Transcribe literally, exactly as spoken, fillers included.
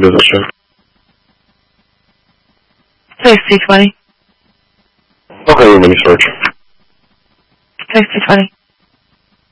business check. Place two twenty. Okay, room any storage. Place two twenty.